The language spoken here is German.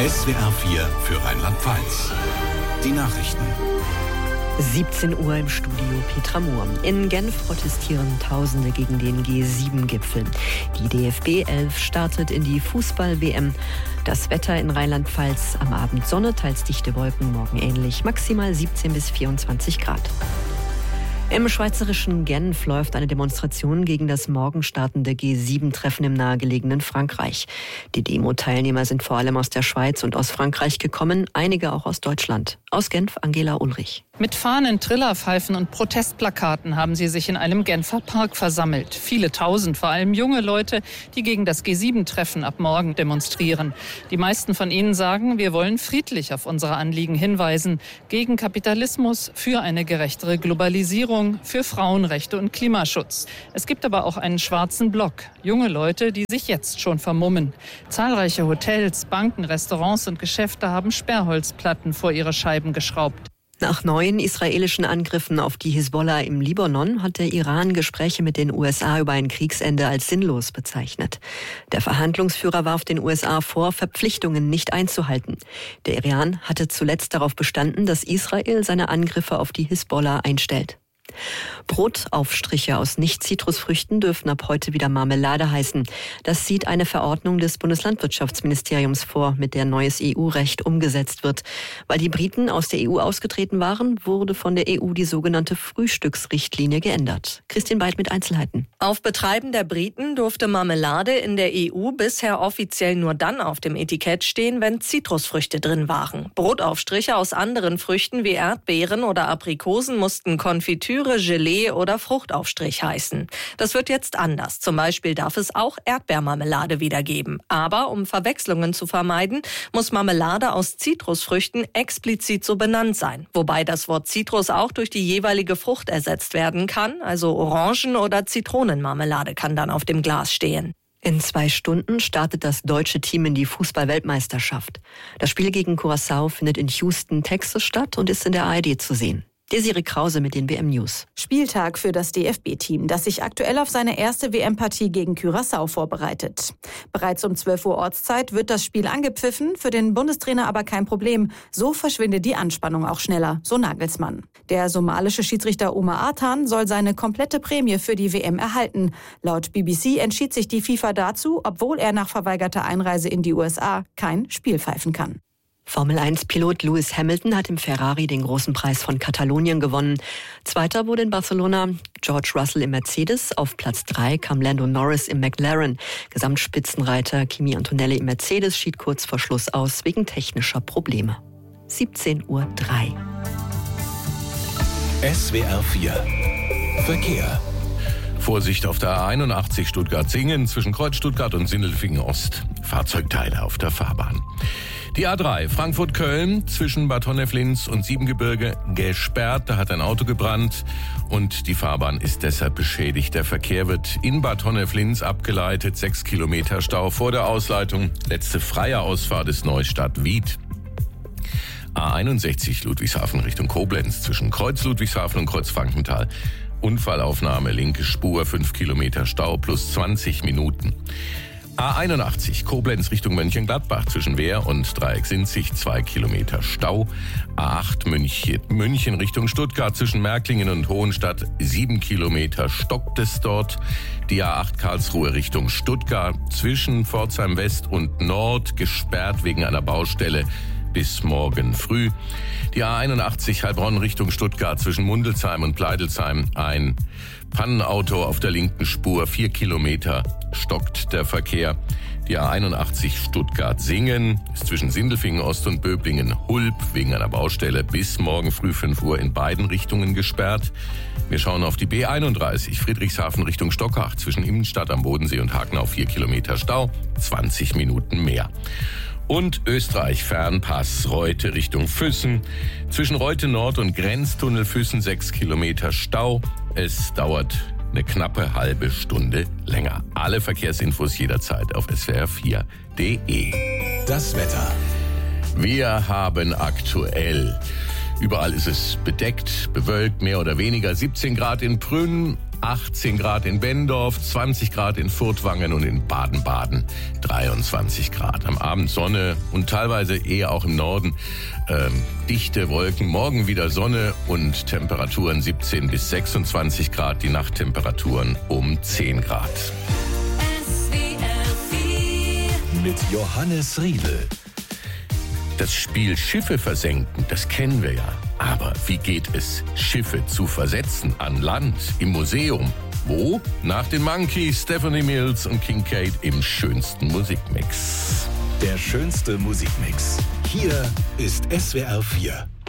SWR 4 für Rheinland-Pfalz. Die Nachrichten. 17 Uhr im Studio Petra Mohr. In Genf protestieren Tausende gegen den G7-Gipfel. Die DFB 11 startet in die Fußball-WM. Das Wetter in Rheinland-Pfalz: am Abend Sonne, teils dichte Wolken, morgen ähnlich, maximal 17 bis 24 Grad. Im schweizerischen Genf läuft eine Demonstration gegen das morgen startende G7-Treffen im nahegelegenen Frankreich. Die Demo-Teilnehmer sind vor allem aus der Schweiz und aus Frankreich gekommen, einige auch aus Deutschland. Aus Genf Angela Ulrich. Mit Fahnen, Trillerpfeifen und Protestplakaten haben sie sich in einem Genfer Park versammelt. Viele Tausend, vor allem junge Leute, die gegen das G7-Treffen ab morgen demonstrieren. Die meisten von ihnen sagen, wir wollen friedlich auf unsere Anliegen hinweisen. Gegen Kapitalismus, für eine gerechtere Globalisierung, für Frauenrechte und Klimaschutz. Es gibt aber auch einen schwarzen Block. Junge Leute, die sich jetzt schon vermummen. Zahlreiche Hotels, Banken, Restaurants und Geschäfte haben Sperrholzplatten vor ihre Scheiben geschraubt. Nach neuen israelischen Angriffen auf die Hisbollah im Libanon hat der Iran Gespräche mit den USA über ein Kriegsende als sinnlos bezeichnet. Der Verhandlungsführer warf den USA vor, Verpflichtungen nicht einzuhalten. Der Iran hatte zuletzt darauf bestanden, dass Israel seine Angriffe auf die Hisbollah einstellt. Brotaufstriche aus Nicht-Zitrusfrüchten dürfen ab heute wieder Marmelade heißen. Das sieht eine Verordnung des Bundeslandwirtschaftsministeriums vor, mit der neues EU-Recht umgesetzt wird. Weil die Briten aus der EU ausgetreten waren, wurde von der EU die sogenannte Frühstücksrichtlinie geändert. Christine Beid mit Einzelheiten. Auf Betreiben der Briten durfte Marmelade in der EU bisher offiziell nur dann auf dem Etikett stehen, wenn Zitrusfrüchte drin waren. Brotaufstriche aus anderen Früchten wie Erdbeeren oder Aprikosen mussten Konfitüre, Gelee oder Fruchtaufstrich heißen. Das wird jetzt anders. Zum Beispiel darf es auch Erdbeermarmelade wieder geben. Aber um Verwechslungen zu vermeiden, muss Marmelade aus Zitrusfrüchten explizit so benannt sein. Wobei das Wort Zitrus auch durch die jeweilige Frucht ersetzt werden kann. Also Orangen- oder Zitronenmarmelade kann dann auf dem Glas stehen. In 2 Stunden startet das deutsche Team in die Fußball-Weltmeisterschaft. Das Spiel gegen Curaçao findet in Houston, Texas statt und ist in der ARD zu sehen. Desiree Krause mit den WM-News. Spieltag für das DFB-Team, das sich aktuell auf seine erste WM-Partie gegen Curaçao vorbereitet. Bereits um 12 Uhr Ortszeit wird das Spiel angepfiffen, für den Bundestrainer aber kein Problem. So verschwindet die Anspannung auch schneller, so Nagelsmann. Der somalische Schiedsrichter Omar Artan soll seine komplette Prämie für die WM erhalten. Laut BBC entschied sich die FIFA dazu, obwohl er nach verweigerter Einreise in die USA kein Spiel pfeifen kann. Formel-1-Pilot Lewis Hamilton hat im Ferrari den großen Preis von Katalonien gewonnen. Zweiter wurde in Barcelona George Russell im Mercedes. Auf Platz 3 kam Lando Norris im McLaren. Gesamtspitzenreiter Kimi Antonelli im Mercedes schied kurz vor Schluss aus wegen technischer Probleme. 17:03 Uhr. SWR 4 Verkehr. Vorsicht auf der A81 Stuttgart-Singen zwischen Kreuz Stuttgart und Sindelfingen-Ost. Fahrzeugteile auf der Fahrbahn. Die A3 Frankfurt-Köln zwischen Bad Honnef-Linz und Siebengebirge gesperrt. Da hat ein Auto gebrannt und die Fahrbahn ist deshalb beschädigt. Der Verkehr wird in Bad Honnef-Linz abgeleitet. 6 Kilometer Stau vor der Ausleitung. Letzte freie Ausfahrt ist Neustadt-Wied. A61 Ludwigshafen Richtung Koblenz zwischen Kreuz Ludwigshafen und Kreuz Frankenthal. Unfallaufnahme, linke Spur, 5 Kilometer Stau plus 20 Minuten. A81 Koblenz Richtung Mönchengladbach zwischen Wehr und Dreiecksinzig 2 Kilometer Stau. A8 München Richtung Stuttgart zwischen Märklingen und Hohenstadt 7 Kilometer stockt es dort. Die A8 Karlsruhe Richtung Stuttgart zwischen Pforzheim West und Nord gesperrt wegen einer Baustelle bis morgen früh. Die A81 Heilbronn Richtung Stuttgart zwischen Mundelsheim und Pleidelsheim ein Pannenauto auf der linken Spur, 4 Kilometer stockt der Verkehr. Die A81 Stuttgart-Singen ist zwischen Sindelfingen-Ost und Böblingen-Hulb wegen einer Baustelle bis morgen früh 5 Uhr in beiden Richtungen gesperrt. Wir schauen auf die B31 Friedrichshafen Richtung Stockach zwischen Immenstadt am Bodensee und Hagenau 4 Kilometer Stau, 20 Minuten mehr. Und Österreich-Fernpass Reute Richtung Füssen. Zwischen Reute Nord und Grenztunnel Füssen 6 Kilometer Stau. Es dauert eine knappe halbe Stunde länger. Alle Verkehrsinfos jederzeit auf swr4.de. Das Wetter. Wir haben aktuell, überall ist es bedeckt, bewölkt, mehr oder weniger 17 Grad in Prün. 18 Grad in Bendorf, 20 Grad in Furtwangen und in Baden-Baden 23 Grad. Am Abend Sonne und teilweise eher auch im Norden dichte Wolken. Morgen wieder Sonne und Temperaturen 17 bis 26 Grad. Die Nachttemperaturen um 10 Grad. Mit Johannes Riedl. Das Spiel Schiffe versenken, das kennen wir ja. Aber wie geht es, Schiffe zu versetzen an Land, im Museum? Wo? Nach den Monkees, Stephanie Mills und Kincaid im schönsten Musikmix. Der schönste Musikmix. Hier ist SWR 4.